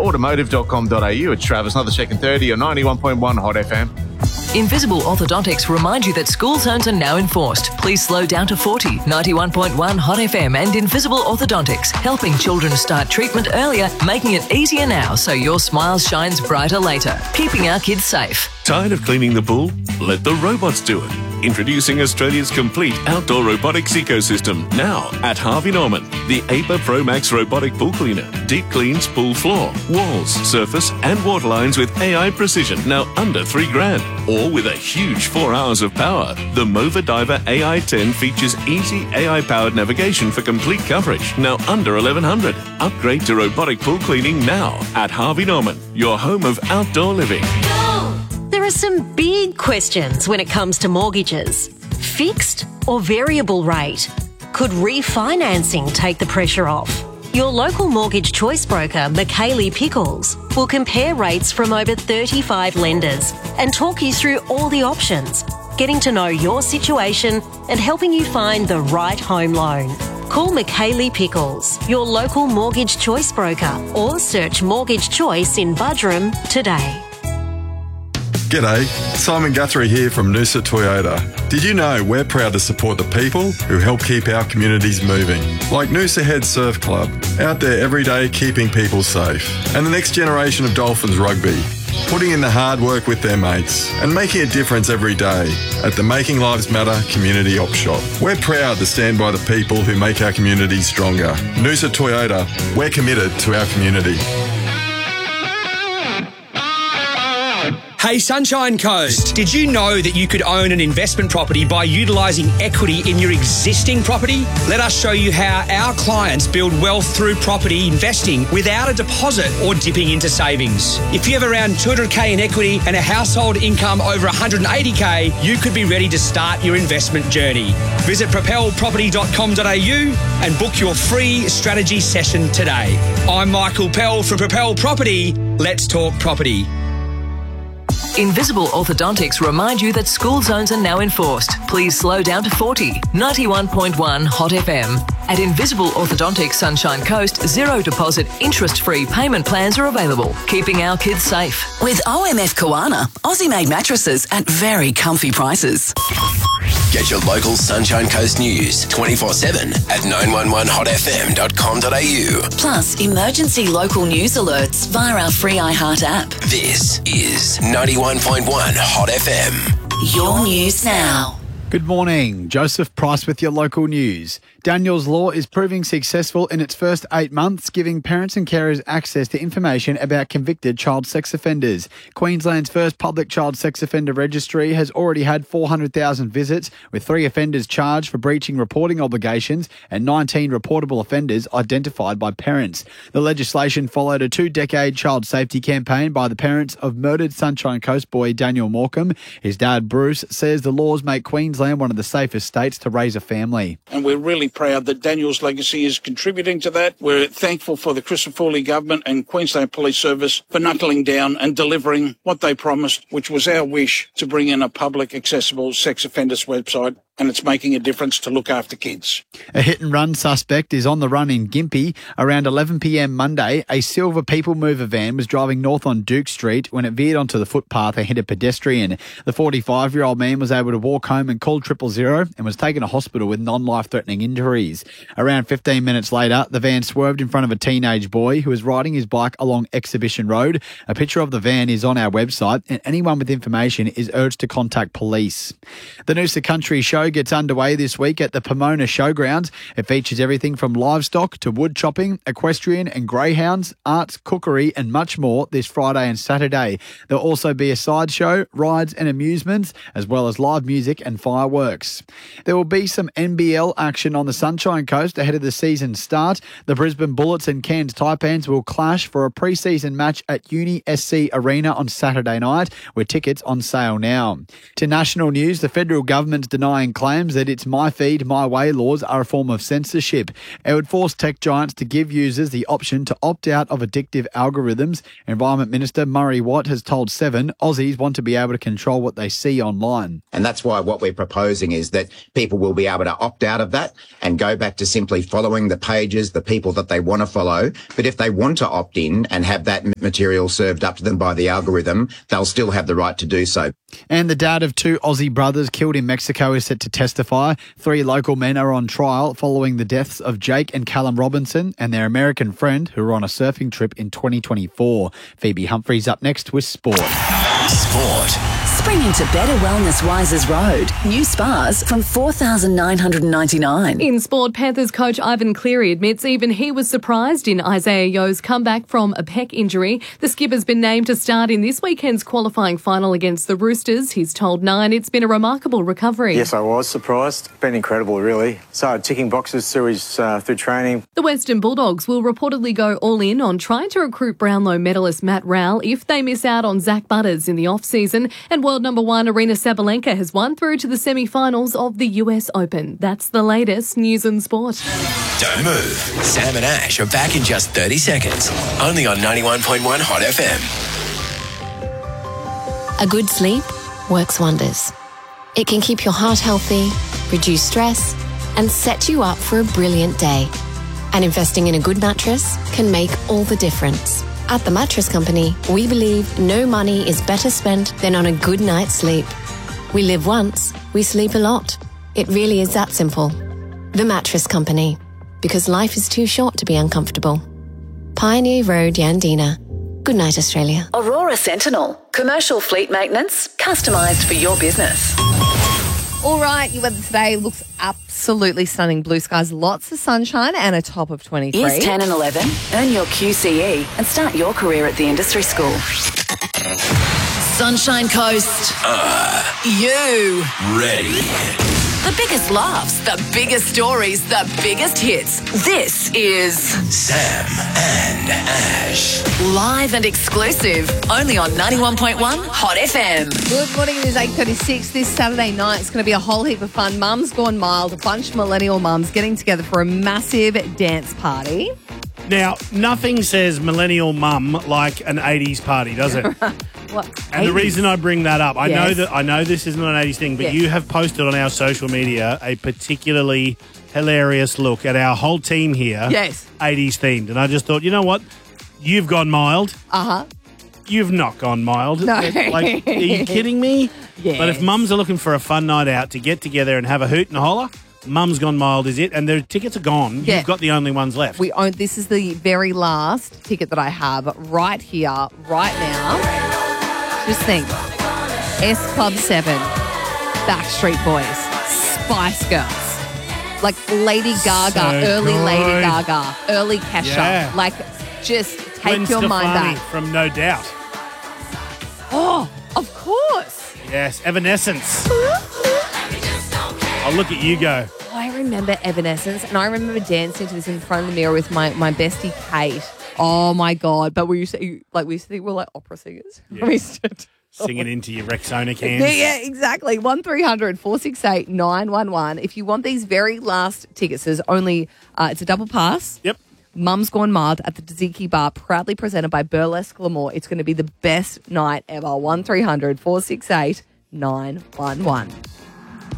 automotive.com.au. It's Travis, another second 30 or 91.1 Hot FM. Invisible Orthodontics remind you that school zones are now enforced. Please slow down to 40. 91.1 Hot FM and Invisible Orthodontics, helping children start treatment earlier, making it easier now so your smile shines brighter later. Keeping our kids safe. Tired of cleaning the pool? Let the robots do it. Introducing Australia's complete outdoor robotics ecosystem now at Harvey Norman. The APA Pro Max robotic pool cleaner. Deep cleans pool floor, walls, surface and water lines with AI precision. Now under $3,000. Or with a huge 4 hours of power. The Mova Diver AI10 features easy AI-powered navigation for complete coverage. Now under $1,100. Upgrade to robotic pool cleaning now at Harvey Norman, your home of outdoor living. There are some big questions when it comes to mortgages. Fixed or variable rate? Could refinancing take the pressure off? Your local mortgage choice broker, Michaeli Pickles, will compare rates from over 35 lenders and talk you through all the options, getting to know your situation and helping you find the right home loan. Call Michaeli Pickles, your local mortgage choice broker, or search Mortgage Choice in Buderim today. G'day, Simon Guthrie here from Noosa Toyota. Did you know we're proud to support the people who help keep our communities moving? Like Noosa Head Surf Club, out there every day keeping people safe. And the next generation of Dolphins Rugby, putting in the hard work with their mates and making a difference every day at the Making Lives Matter Community Op Shop. We're proud to stand by the people who make our communities stronger. Noosa Toyota, we're committed to our community. Hey Sunshine Coast, did you know that you could own an investment property by utilising equity in your existing property? Let us show you how our clients build wealth through property investing without a deposit or dipping into savings. If you have around $200K in equity and a household income over $180K, you could be ready to start your investment journey. Visit propelproperty.com.au and book your free strategy session today. I'm Michael Pell from Propel Property. Let's talk property. Invisible Orthodontics remind you that school zones are now enforced. Please slow down to 40. 91.1 Hot FM. At Invisible Orthodontics Sunshine Coast, zero deposit, interest-free payment plans are available, keeping our kids safe. With OMF Koana, Aussie-made mattresses at very comfy prices. Get your local Sunshine Coast news 24/7 at 911hotfm.com.au. Plus, emergency local news alerts via our free iHeart app. This is 91.1 Hot FM. Your news now. Good morning. Joseph Price with your local news. Daniels Law is proving successful in its first 8 months, giving parents and carers access to information about convicted child sex offenders. Queensland's first public child sex offender registry has already had 400,000 visits, with 3 offenders charged for breaching reporting obligations and 19 reportable offenders identified by parents. The legislation followed a 2-decade child safety campaign by the parents of murdered Sunshine Coast boy Daniel Morecambe. His dad, Bruce, says the laws make Queensland one of the safest states to raise a family. And we're really proud that Daniel's legacy is contributing to that. We're thankful for the Crisafulli government and Queensland Police Service for knuckling down and delivering what they promised, which was our wish to bring in a public accessible sex offenders website. And it's making a difference to look after kids. A hit-and-run suspect is on the run in Gympie. Around 11 p.m. Monday, a silver People Mover van was driving north on Duke Street when it veered onto the footpath and hit a pedestrian. The 45-year-old man was able to walk home and called 000 and was taken to hospital with non-life-threatening injuries. Around 15 minutes later, the van swerved in front of a teenage boy who was riding his bike along Exhibition Road. A picture of the van is on our website, and anyone with information is urged to contact police. The Noosa Country Show gets underway this week at the Pomona Showgrounds. It features everything from livestock to wood chopping, equestrian and greyhounds, arts, cookery and much more this Friday and Saturday. There'll also be a sideshow, rides and amusements, as well as live music and fireworks. There will be some NBL action on the Sunshine Coast ahead of the season start. The Brisbane Bullets and Cairns Taipans will clash for a pre-season match at Uni SC Arena on Saturday night, with tickets on sale now. To national news, the federal government's denying government claims that its My Feed, My Way laws are a form of censorship. It would force tech giants to give users the option to opt out of addictive algorithms. Environment Minister Murray Watt has told Seven Aussies want to be able to control what they see online. And that's why what we're proposing is that people will be able to opt out of that and go back to simply following the pages, the people that they want to follow. But if they want to opt in and have that material served up to them by the algorithm, they'll still have the right to do so. And the dad of 2 Aussie brothers killed in Mexico is set to testify. 3 local men are on trial following the deaths of Jake and Callum Robinson and their American friend who were on a surfing trip in 2024. Phoebe Humphreys up next with Sport. Sport. Springing to better wellness Wisers Road. New spas from $4,999. In sport, Panthers coach Ivan Cleary admits even he was surprised in Isaiah Yo's comeback from a pec injury. The skipper's been named to start in this weekend's qualifying final against the Roosters. He's told Nine it's been a remarkable recovery. Yes, I was surprised. Been incredible, really. So ticking boxes through training. The Western Bulldogs will reportedly go all in on trying to recruit Brownlow medalist Matt Rowell if they miss out on Zach Butters in the off-season. And world number 1 Arina Sabalenka has won through to the semi-finals of the US Open. That's the latest news and sport. Don't move. Sam and Ash are back in just 30 seconds. Only on 91.1 Hot FM. A good sleep works wonders. It can keep your heart healthy, reduce stress, and set you up for a brilliant day. And investing in a good mattress can make all the difference. At The Mattress Company, we believe no money is better spent than on a good night's sleep. We live once, we sleep a lot. It really is that simple. The Mattress Company, because life is too short to be uncomfortable. Pioneer Road, Yandina. Good night, Australia. Aurora Sentinel. Commercial fleet maintenance, customised for your business. All right, your weather today looks absolutely stunning. Blue skies, lots of sunshine and a top of 23. Years 10 and 11, earn your QCE and start your career at the industry school. Sunshine Coast. You. Ready. The biggest laughs, the biggest stories, the biggest hits. This is Sam and Ash. live and exclusive, only on 91.1 Hot FM. Good morning, it is 8:36. This Saturday night, it's going to be a whole heap of fun. Mum's Gone Mild, a bunch of millennial mums getting together for a massive dance party. Now, nothing says millennial mum like an 80s party, does it? What? And 80s? the reason I bring that up, I Yes. know this isn't an 80s thing, but Yes. you have posted on our social media a particularly hilarious look at our whole team here. Yes. 80s themed. And I just thought, you know what? You've gone mild. Uh-huh. You've not gone mild. No. Like, are you kidding me? Yes. But if mums are looking for a fun night out to get together and have a hoot and a holler, Mum's Gone Mild is it, and the tickets are gone. Yeah. You've got the only ones left. We own. This is the very last ticket that I have right here, right now. Just think. S Club 7, Backstreet Boys, Spice Girls, like Lady Gaga, So early Lady good. Gaga, early Kesha. Yeah. Like, just take Gwen your mind Stefani back. from No Doubt. Oh, of course. Yes, Evanescence. I'll look at you go. I remember Evanescence, and I remember dancing to this in front of the mirror with my bestie Kate. Oh my God! But we used to think we're like opera singers. Yeah. We used to Singing into your Rexona cans. Yeah, exactly. 1300 468 911. If you want these very last tickets, there's only it's a double pass. Yep. Mum's Gone Mild at the Tzatziki Bar, proudly presented by Burlesque Glamour. It's going to be the best night ever. 1300 468 911.